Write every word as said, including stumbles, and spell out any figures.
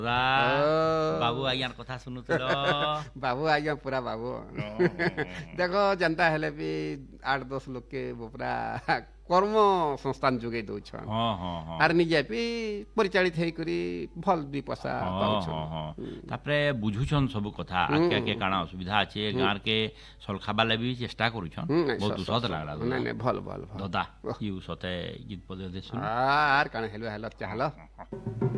बाबू आज्ञा कथा शुणुल बाबू आज्ञा पूरा बाबू देख जनता हेले भी आठ दस लोग के वो पूरा कर्म संस्थान जोगे दौछन आर निजे भी परिचालित होकरी भल दुई पैसा तापरे बुझुछन सब कथा आके आके काना असुविधा अच्छे गाँव के सलखाबा भी चेष्टा करुछन बहुत दुसत लागला नहीं नहीं भल भल दादा यू सते गीत पदे सुन आर काना हेलो हेलो चाहलो